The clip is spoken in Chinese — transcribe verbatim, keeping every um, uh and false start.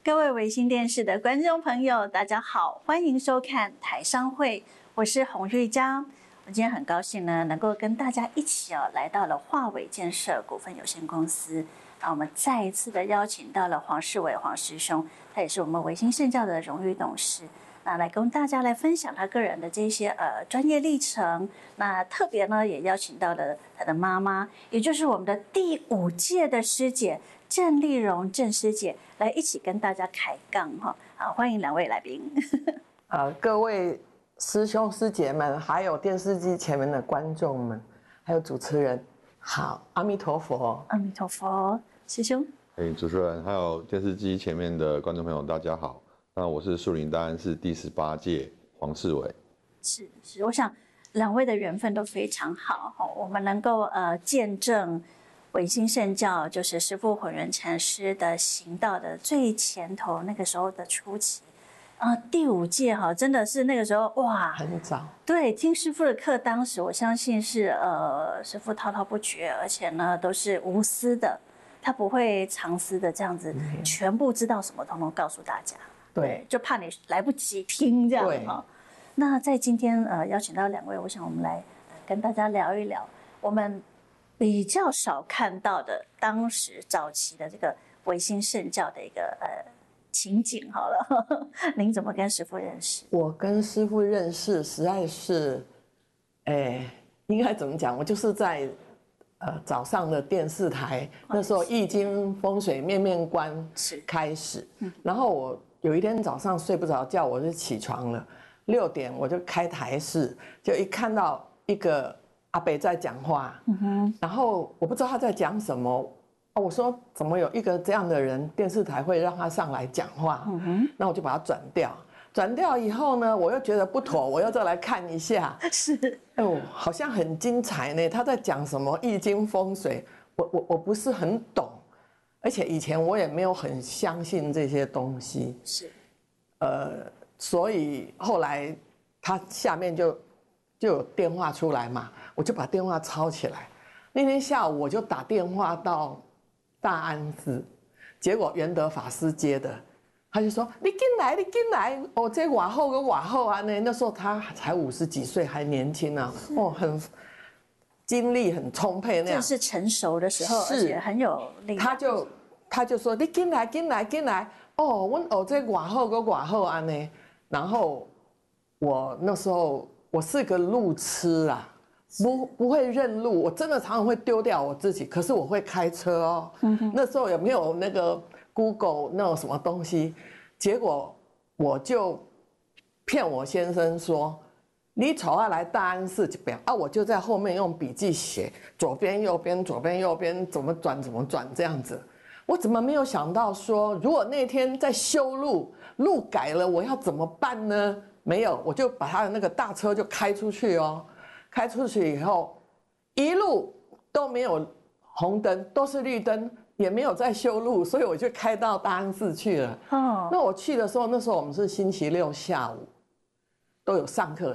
各位微星电视的观众朋友，大家好，欢迎收看台商会，我是洪玉章。我今天很高兴呢，能够跟大家一起哦，来到了华伟建设股份有限公司。啊，我们再一次的邀请到了黄世伟黄师兄，他也是我们微星圣教的荣誉董事。那来跟大家来分享他个人的这些呃专业历程。那特别呢，也邀请到了他的妈妈，也就是我们的第五届的师姐郑丽蓉郑师姐，来一起跟大家开杠哈。好，欢迎两位来宾。 呃，各位师兄师姐们，还有电视机前面的观众们，还有主持人，好，阿弥陀佛， 阿弥陀佛，师兄。 哎，主持人还有电视机前面的观众朋友，大家好。那我是树林大安市第十八届黄世伟。 是是，我想两位的缘分都非常好，我们能够呃见证维新圣教，就是师父混元禅师的行道的最前头，那个时候的初期。啊，第五届哈，真的是那个时候哇， 很早。 对，听师父的课，当时我相信是呃，师父滔滔不绝，而且呢都是无私的，他不会藏私的这样子，嗯、全部知道什么，通通告诉大家。对，就怕你来不及听这样哈。那在今天呃邀请到两位，我想我们来、呃、跟大家聊一聊我们比较少看到的当时早期的这个维新圣教的一个呃情景好了。呵呵，您怎么跟师父认识？ 我跟师父认识实在是，哎，应该怎么讲？我就是在呃早上的电视台，那时候易经风水面面观开始，嗯、然后我。有一天早上睡不着觉，我就起床了。六点我就开台视，就一看到一个阿伯在讲话，嗯哼，然后我不知道他在讲什么。哦，我说怎么有一个这样的人，电视台会让他上来讲话？嗯哼，那我就把他转掉。转掉以后呢，我又觉得不妥，我又再来看一下。 是， 哦，好像很精彩呢。他在讲什么易经风水？我我我不是很懂。而且以前我也没有很相信这些东西， 是， 呃，所以后来他下面就就有电话出来嘛，我就把电话抄起来。那天下午我就打电话到大安寺，结果元德法师接的，他就说：“你进来，你进来，哦，这瓦后跟瓦后啊，那那时候他才五十几岁，还年轻啊，哦，很。”精力很充沛那样， 正是成熟的时候，而且很有力量。 他就他就说：“你进来，进来，进来。”哦，我哦这寡后跟寡后啊呢。然后我那时候我是个路痴啊，不不会认路，我真的常常会丢掉我自己。可是我会开车哦。嗯、那时候有没有那个 Google 那种什么东西？结果我就骗我先生说。你走下来大安寺这边啊，我就在后面用笔记写左边右边左边右边怎么转怎么转这样子。我怎么没有想到说，如果那天在修路，路改了，我要怎么办呢？没有，我就把他的那个大车就开出去哦，开出去以后，一路都没有红灯，都是绿灯，也没有在修路，所以我就开到大安寺去了。哦，那我去的时候，那时候我们是星期六下午，都有上课。